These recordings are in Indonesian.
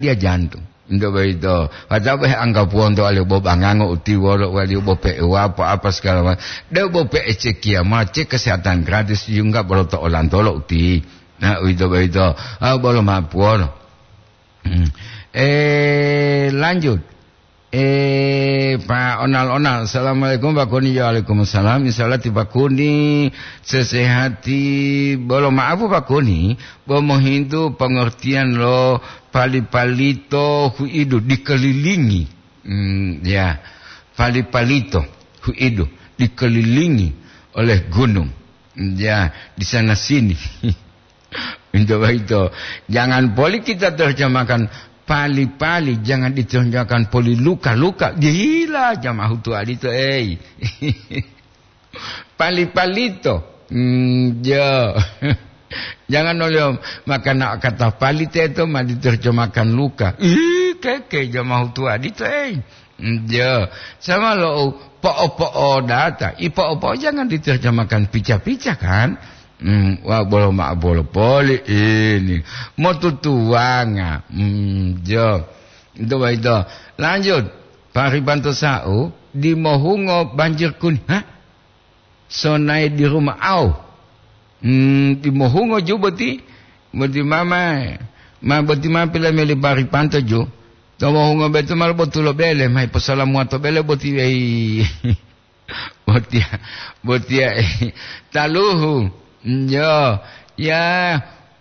dia jantung. Ndo beito. Patabe angka puonto ale bobangango uti wolo wali bope apa segala macam. Dia bope cekia macam kesehatan gratis juga boloto olantolo uti. Nah itu beito. Bolo mapuon. Lanjut. Pak Onal. Assalamualaikum Pak Kuni. Waalaikumsalam. Insyaallah tiba Kuni sesehati. Bolo maaf Pak Kuni. Bomo Hindu pengertian lo palipalito huidu dikelilingi. Ya. Palipalito huidu dikelilingi oleh gunung. Ya, di sana sini. Itu. Jangan boleh kita terjemahkan pali-pali, jangan diterjemahkan poli luka-luka. Gila jamaah hutu alito pali-palito. Ya. Jangan oleh maka nak kata palite itu mah diterjemahkan luka. Keke jamaah hutu alito Ya. Sama lo po-po data. Po jangan diterjemahkan pica-pica kan? Wah bolo poli ini mau tutuanga jo itu itu lanjut paribanto sao di mohungo banjir kuning sonai di rumah au di mohungo jo beti mama pila meli paribanto jo to mohungo betu mal botulo bele mai posalamu ato bele boti botia taluhu. Ya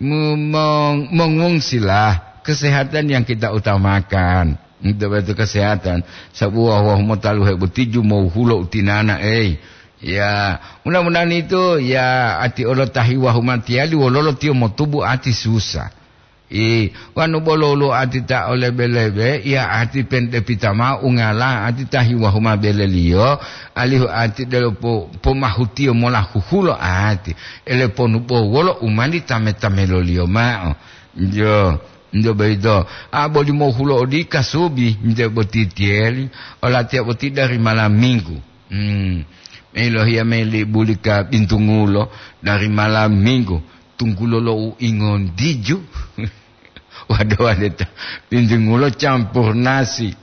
mengungsilah kesehatan yang kita utamakan. Itu kesehatan. Sebuah wahmu taluhe butiju mau hulo utinana Ya, mudah-mudahan itu ya ati Allah tahi wahumati ali wololo tio mau tubuh ati susah. Wanu bololo ati ta oleh belebe ya ati pente pitama ungala ati tahi wahuma belelio alihu ati delo po mahutio mola hulo ati ele ponu bo wolo umani tame lolio mao njo beido boli mo hulo di kasubi njo botitieli ola tiap boti dari malam minggu Elohia meli bulika bintungulo dari malam minggu tunggulo lo ingon diju Waduh pinjeng mulo campur nasi.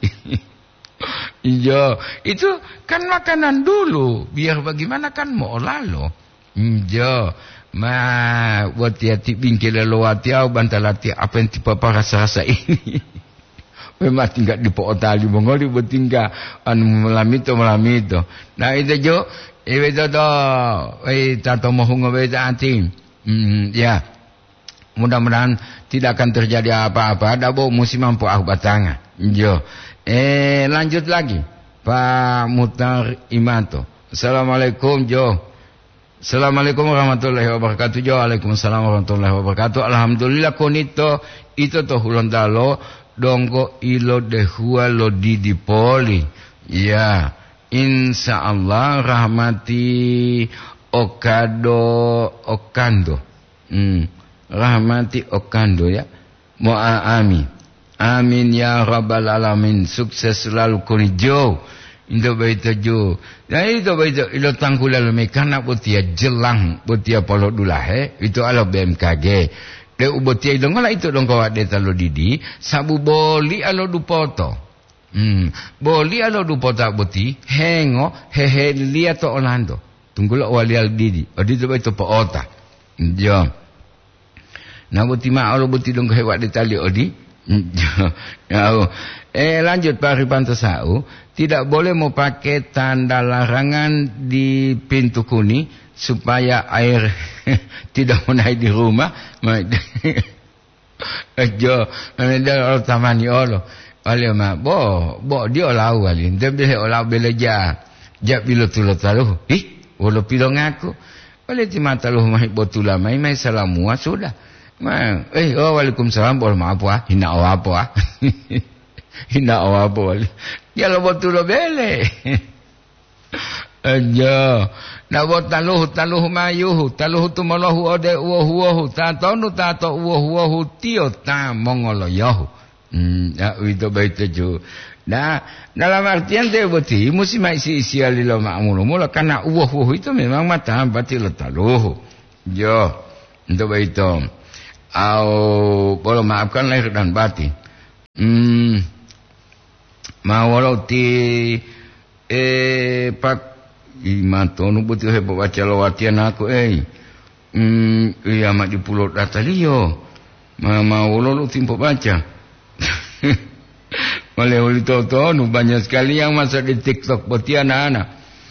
Iya, itu kan makanan dulu. Biar bagaimana kan mau lalo. Iya, buat hati bingkil lo hati au bantalati apa yang tipe rasa ini. Memang tinggal di potali mongoli buat tinggal melamito. Nah itu jo, itu tato mohongo beda anting. Ya. Mudah-mudahan tidak akan terjadi apa-apa. Ada bau musim mampu batanga. Jo. Lanjut lagi. Pak Mutar Imanto. Assalamualaikum Jo. Assalamualaikum warahmatullahi wabarakatuh Jo. Waalaikumsalam warahmatullahi wabarakatuh. Alhamdulillah konito itu to hulondalo donggo ilo dehua lo di poli. Ya. Insyaallah rahmati okando. Rahmati okando ya. Amin ya rabbal alamin. Sukses selalu kuni Jo. Indo baita Jo. Nah itu baita ilo tangkulal mekana botia jelang botia polo dulahe itu ala BMKG. De ubotia idongola itu dong kawa deta lo didi sabu boli alo dupoto. Boli alo dupoto boti hengo hehe liato Orlando. Tunggulo wali al didi. Odi to baita poota. Jo. Nah buti ma'alo buti dong kehewat ditali odi. Lanjut Pak Ribanto Sau. Tidak boleh mau pakai tanda larangan di pintu kuni supaya air tidak menaik di rumah. Jo, ada orang tamani olo. Oleh ma, bo dia olau kali. Dia boleh olau belajar. Jak bila tulah taruh. Walau pilih ngaku. Oleh timata lu mai botulah mai salamua sudah. Waalaikumsalam boleh maaf hina apa hina apa ya lo betul lo bele aja na bot taluh mayuh taluh tu malahu ode uhu tato uhu tio ta mongolo yahu ya itu baik tu nah dalam artian dia beti mesti isi alilo makmul mula karena uhu itu memang mata batil taluh jo itu baik tu. Boleh maafkan lahir dan batin. Walau ti pak imatonu butuh hebo baca lawatian aku iya mak di pulau datalio walau lu timpo baca oleh tonu banyak sekali yang masuk di TikTok buat anak-anak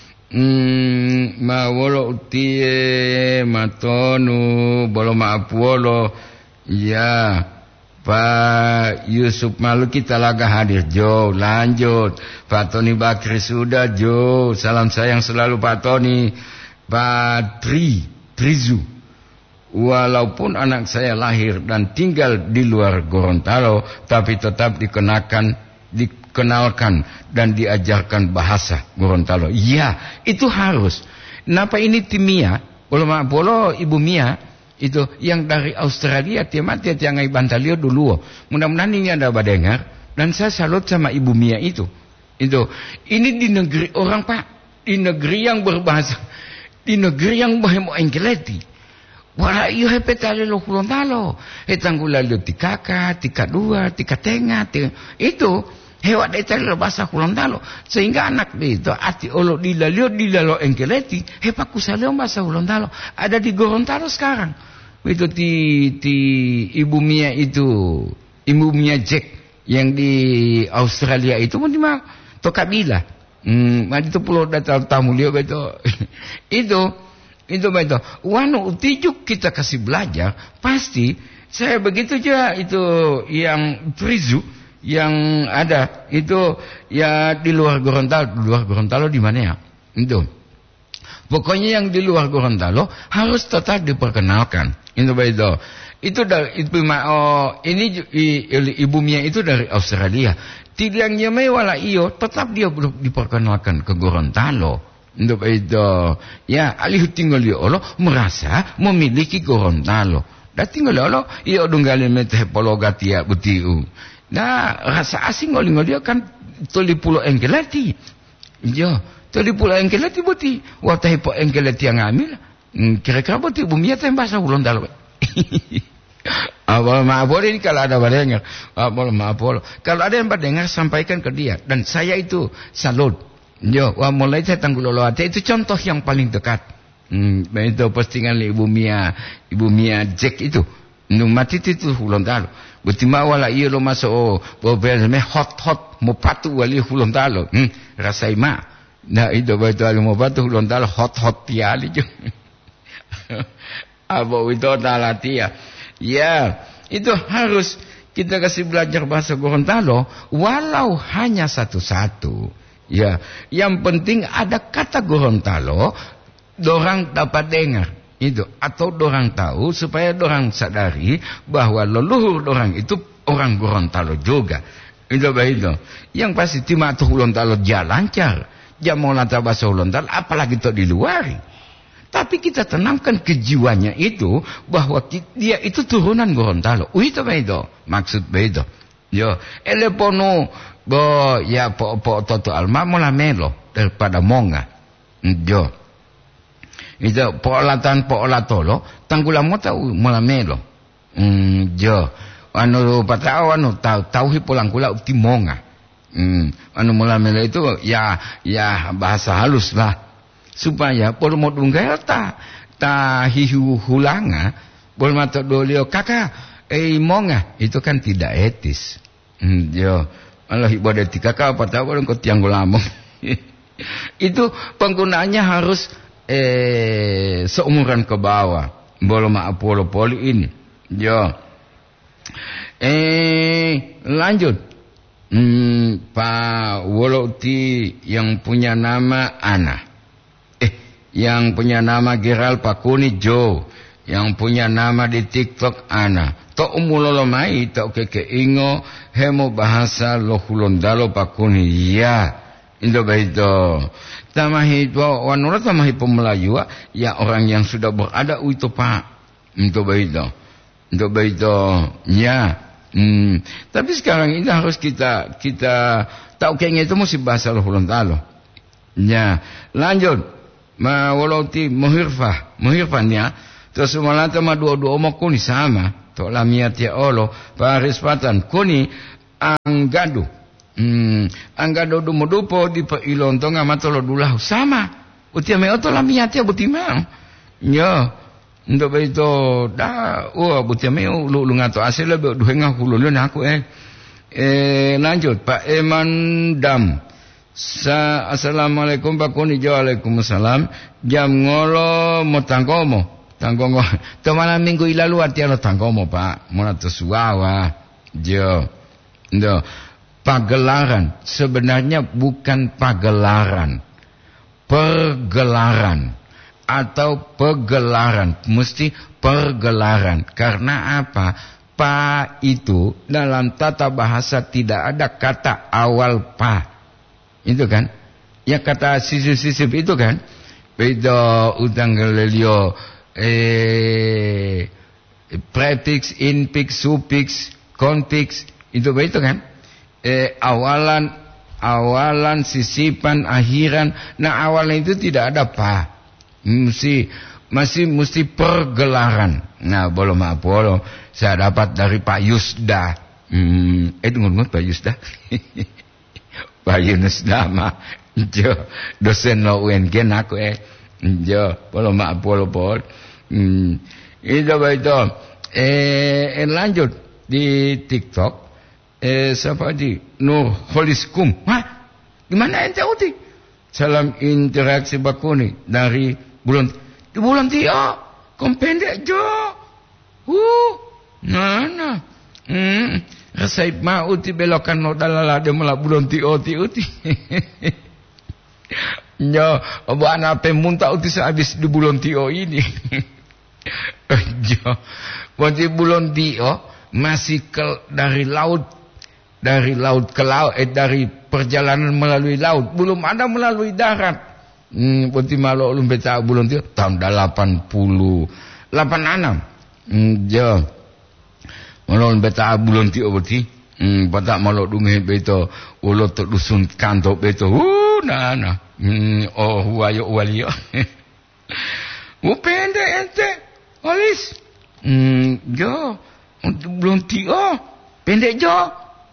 walau ti matonu bolo maapuolo ya Pak Yusuf Malu kita laga hadir Jo, lanjut Pak Tony Bakri sudah Jo, salam sayang selalu Pak Tony. Pak Trizu, walaupun anak saya lahir dan tinggal di luar Gorontalo, tapi tetap dikenalkan dan diajarkan bahasa Gorontalo. Iya, itu harus. Kenapa ini tim Mia? Bolo Ibu Mia itu yang dari Australia tiap yang ngai Bantalio dulu. Mudah-mudahan ini ada dengar dan saya salut sama Ibu Mia itu. Ini di negeri orang Pak, di negeri yang berbahasa, di negeri yang bahemo engkeleti. Wala iyo hepetale lo Gorontalo. Tanggula lo tikaka, tika dua, tika tengah, itu hewan etale bahasa Gorontalo. Sehingga anak itu ati olo dilalo engkeleti, hepakusaleo bahasa Gorontalo. Ada di Gorontalo sekarang. Itu di Ibu Mia itu, Ibu Mia Jack yang di Australia itu pun dimana Tokabila. Itu pulau data tamu dia betul. itu betul. Wano utijuk kita kasih belajar, pasti saya begitu aja itu yang Trizu yang ada itu ya di luar Gorontalo di mana ya? Itu. Pokoknya yang di luar Gorontalo harus tetap diperkenalkan. Itu betul. Ini Ibu Mia itu dari Australia. Tidaknya mewala iyo tetap dia diperkenalkan ke Gorontalo. Itu betul. Ya, alih tinggal dia Allah merasa memiliki Gorontalo. Dah tinggal Allah iyo dunggalin meteh pologatia butiu. Nah, rasa asing ngoli dia kan toli pulau engkelati. Jo, toli pulau engkelati buti. Watai po engkelati yang ambil. Kira-kira buti Ibu Mia teh bahasa Gorontalo. Maaf ini kalau ada mendengar. Maaf. Kalau ada yang mendengar sampaikan ke dia dan saya itu salut. Jo, mulai saya tangguloloate itu contoh yang paling dekat. Itu postingan Ibu Mia Jack itu. Mati itu Gorontalo. Betima wala iyo lo masuk me hot mo patu wali Gorontalo. Rasai ma. Nah itu betul mo patu Gorontalo hot tiali jo. Abo itu talatia. Ya, itu harus kita kasih belajar bahasa Gorontalo walau hanya satu-satu. Ya, yang penting ada kata Gorontalo dorang dapat dengar. Itu atau dorang tahu supaya dorang sadari bahwa leluhur dorang itu orang Gorontalo juga. Itu begitu. Yang pasti timah tu Gorontalo jalan lancar. Dia mau lancar bahasa Gorontalo apalagi tu di luar. Tapi kita tanamkan kejiwanya itu bahwa dia itu turunan Gorontalo. Itu begitu. Maksud begitu. Yo, elepono bo ya po toto alma mola melo daripada monga. Yo. Itu po olatolo tanggula mota mola melo. Jo. Anu patao tahu hipolang kula uti monga. Anu mola melo itu ya bahasa halus lah. Supaya por modunggal ta hihu hulanga bol mata dolio kakak monga itu kan tidak etis. Jo. Allah ibadah kakak apa tahu orang kau tiang gulamong. Itu penggunaannya harus seumuran ke bawah. Bolo maapolo poli ini. Jo. Lanjut. Pak Woloti yang punya nama Ana. Yang punya nama Geral Pakuni Jo. Yang punya nama di TikTok Ana. Tok umulolo mai tok keke ingo hemo bahasa lo Gorontalo Pakuni. Ya. Indo begitu. Tamahi wanura tamahi pemelayu ya orang yang sudah berada itu Pak. Indo begitu. Ya. Tapi sekarang ini harus kita tahu kayaknya itu mesti bahasa lo Gorontalo. Ya. Lanjut. Walauti muhirfanya terus malata ma dua-dua mo kuni sama to lamia tia olo parispatan kuni Anggado. Anggado dumudupo di pailontonga matolo dulah sama. Utia me oto lamiatia butimang. Yo. Ndo beito da butia me lu ngato asile be duhenga hulun aku lanjut Pak Emandam. Assalamualaikum Pak Kuni. Waalaikumsalam. Jam ngolo mo tanggomo. Tanggongo. Malam minggu lalu artinya tanggomo Pak. Mona tersuawa. Jo. Ndo. Pagelaran. Sebenarnya bukan pagelaran. Pergelaran. Atau pegelaran. Mesti pergelaran. Karena apa? Pa itu dalam tata bahasa tidak ada kata awal pa. Itu kan? Ya kata sisip-sisip itu kan? Beda utang gelelio prefix, infix, suffix, konfix itu begitu kan? Awalan, sisipan, akhiran. Nah awalnya itu tidak ada pa. Mesti pergelaran. Nah boleh saya dapat dari Pak Yusda. Dengar Pak Yusda. Pak Yunus Dama. Jo dosen lo UNG aku jo boleh. Itu lanjut di TikTok. Siapa di Nur Holiskum. Hah? Gimana ente uti? Salam interaksi Bakuni dari bulan Tio. Kompendek jo. Nah. Rasaib mau uti belokan no dalala de mula bulan Tio uti. Yo, anak pemunta uti sehabis di bulan Tio ini. Jo. Waktu bulan Tio masih dari laut ke laut, dari perjalanan melalui laut, belum ada melalui darat. Berarti malu ulun beta bulan Tio tahun 86. Jo. Malu beta bulan Tio berarti patak malu dunge beta ulo terdusun kantor beta. Nah. Huayo walio. Pendek ente. Olis. Jo. Untuk bulan Tio pendek jo.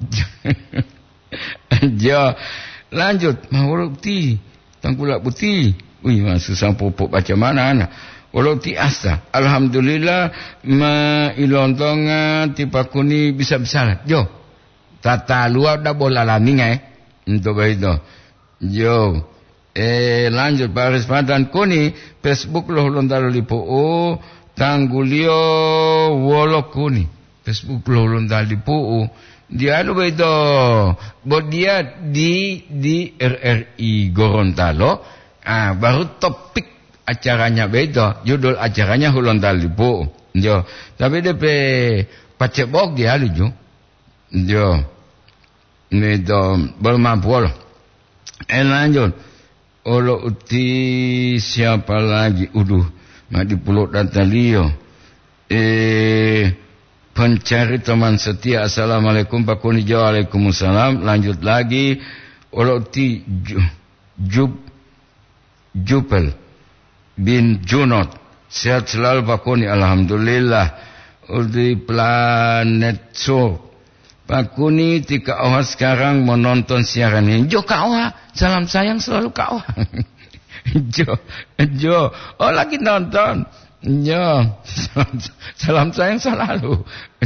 Jo. Lanjut mahuruk ti. Tangkulak putih. Susah popok baca mana. Walau ti asa. Alhamdulillah ilontonga ti Pakuni bisa besar. Jo. Tata luar dah bola laminga untuk begitu. Jo. Lanjut Pak Rismadan Kuni. Facebook loh lontaro lipo. Tanggulio wolok Kuni. Facebook loh lontaro lipo. Dia begitu. Buat dia di RRI Gorontalo. Baru topik acaranya beda, judul acaranya Hulon Talipo. Jo. Tapi DP pacebok dia lucu. Jo. Itu bermampu. Lanjut. Olo uti siapa lagi? Madi Pulau Dantalio. Pencari teman setia. Assalamualaikum Pak Kuni. Waalaikumsalam. Lanjut lagi. Olo uti Jupel bin Junot. Sehat selalu Pak Kuni. Alhamdulillah. Di Planet Show. Pak Kuni tika awal sekarang menonton siaran ini. Jo kawa. Salam sayang selalu kawa. Jo. Oh lagi nonton. Jo. Salam sayang selalu.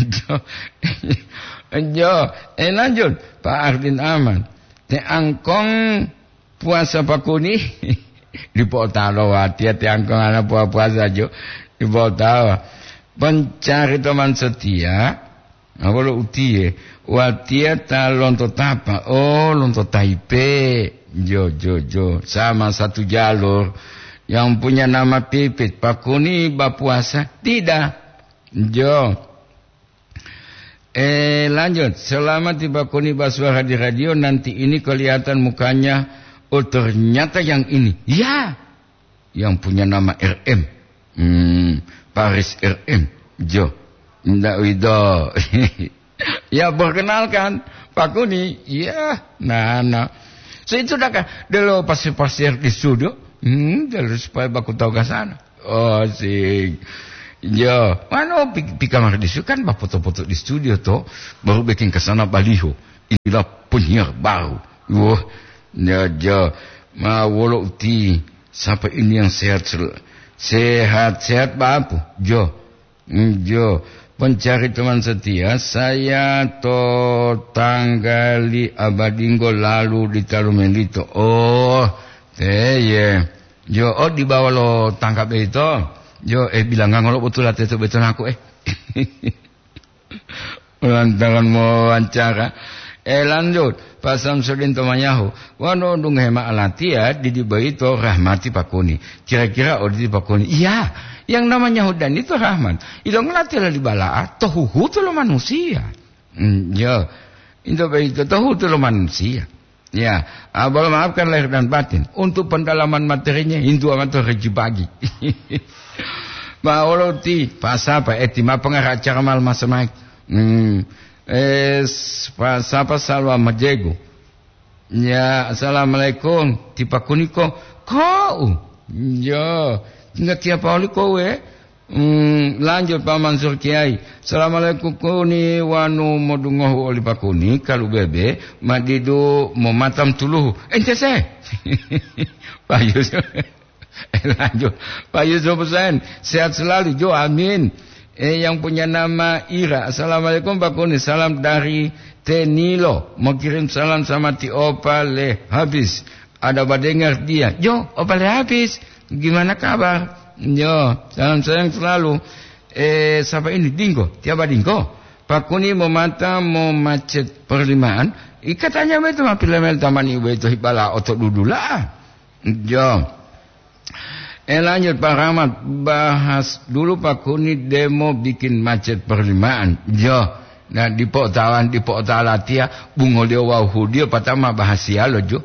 Jo. Lanjut. Pak Ardin Aman. Te angkong puasa Pak Kuni. Di Potalo hati-hati angkong anak puasa jo. Di Potalo. Pencari teman setia. Kalau utie. Watia ta lonto tapa. Oh lonto Taipei. Jo. Sama satu jalur. Yang punya nama Pipit. Pak Kuni bapuasa. Tidak. Jo. Lanjut. Selamat di Pak Kuni bersuara di radio. Nanti ini kelihatan mukanya. Oh ternyata yang ini. Ya. Yang punya nama RM. Paris RM. Jo. Ndak wido. Ya perkenalkan. Pak Kuni. Ya. Nah. So itu dah kan. Dulu pasir-pasir di studio. Dulu supaya aku tahu ke sana. Oh sih. Ya, mana pikamar di studio kan foto-foto di studio toh, baru bikin kesana baliho. Inilah penyiar baru. Wah, ya, walau ti sampai ini yang sehat apa? Jo, pencari teman setia. Saya tanggali abadinggo lalu di Tarumelito. Oh, Jo, di bawah lo tangkap itu. Jo, bilang nggak ngolok betul hati itu betul aku lantaran mau wawancara. Lanjut Pak Samsudin Tomanyahu. Wano dung hema alatia di itu rahmati pakuni. Kira-kira di pakuni. Iya, yang namanya hudan itu rahmat. Ilong latih di balaa tohuhu tu lo manusia. Jo, itu begitu tohu tu lo manusia. Ya, boleh maafkan lahir dan batin. Untuk pendalaman materinya Hindu amat reji bagi. Mauloti pasapa etima pengarah acara mal masamaik. Pasapa salwa majego. Ya, assalamualaikum tipakuniko kau. Ya, nggak tiap oli kowe. Lanjut Pak Mansur Kiai. Assalamualaikum kuni wanu modungohu oli pakuni kalau bebe madidu mau matam tuluh. Ente se. Pak Yusuf. Lanjut Pak Yusuf Hussein, sehat selalu Jo, amin. Yang punya nama Ira. Assalamualaikum Pak Kuni, salam dari Tenilo. Mau kirim salam sama Ti Opale habis. Ada badengar dia. Jo, Opale habis. Gimana kabar? Jo, salam sayang selalu. Siapa ini? Dingo. Tiapa Dingo. Pak Kuni mau macet perlimaan. Katanya itu mah pilamel taman ibu itu hibala otot dudulah. Jo. Lanjut Pak Rahmat, bahas dulu Pak Kuni demo bikin macet perlimaan. Jo, nah di pok talatia bungo dia wahu dia pertama bahasia lo Jo.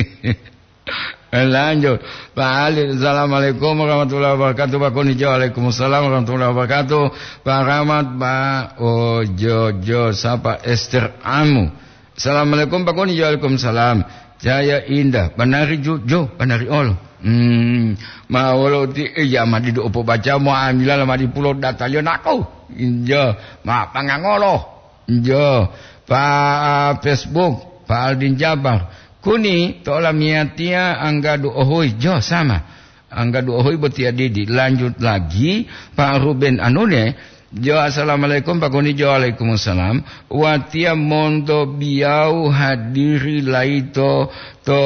Lanjut Pak Ali. Assalamualaikum warahmatullahi wabarakatuh. Pak Kuni Jo, waalaikumsalam warahmatullahi wabarakatuh. Pak Rahmat, Pak Jo, sapa Esther Amu. Assalamualaikum Pak Kuni Jo, waalaikumsalam. Jaya Indah, Banari Jo, Banari Olo. Mawalo ti ya madi do opo baca mo amila lama di pulau datalyo nako. Jo, ma pangangolo. Jo, pa Facebook, pa Aldin Jabar. Kuni tola miatia angga do ohoi Jo sama. Angga do ohoi botia didi. Lanjut lagi Pak Ruben Anune. Jo, assalamualaikum Pak Kuni Jo, waalaikumsalam. Watia mondo biau hadiri laito to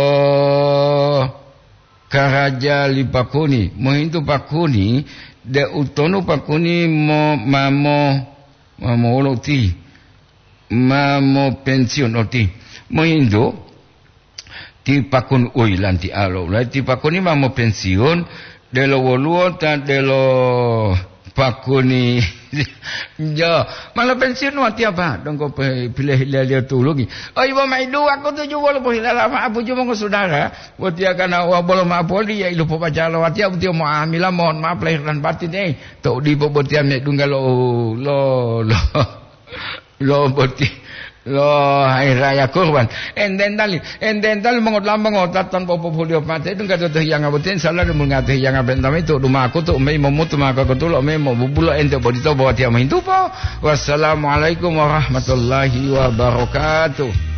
Karaja li Pakuni, mohintu Pakuni, de utono Pakuni mamo oloti, mamo pensiun oti, mohintu ti Pakun ui lanti alo, ti Pakuni mamo pensiun, delo woluo ta delo Pakuni. Jo, malah pensiun mati apa? Dong kau pilih dia tolongi. Oh ibu maidu aku tu juga boleh lama apa juga mau saudara. Buat dia karena boleh maaf boleh ya ilu papa jalo hati aku dia mau amila mohon maaf lahir dan batin tak di buat dia maidu lo buat lo hari raya kurban. Enden tali mengot tatan popo folio mate itu kata tu yang abutin salah mengatakan yang abent itu rumah aku tu mai memutu maka aku tu lo mai bubulo ente bodito bawa dia main tu po. Wassalamualaikum warahmatullahi wabarakatuh.